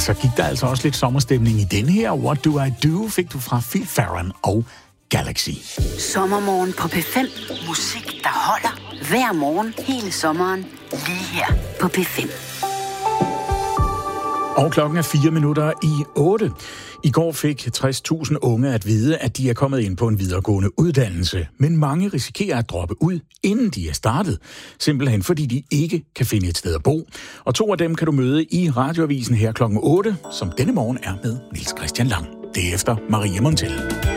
så gik der altså også lidt sommerstemning i den her. What Do I Do fik du fra Phil Farron og Galaxy. Sommermorgen på P5. Musik, der holder hver morgen hele sommeren. Lige her på P5. Og klokken er 7:04. I går fik 60.000 unge at vide, at de er kommet ind på en videregående uddannelse. Men mange risikerer at droppe ud, inden de er startet. Simpelthen fordi de ikke kan finde et sted at bo. Og 2 af dem kan du møde i radioavisen her klokken 8, som denne morgen er med Niels Christian Lang. Det er efter Maria Montel.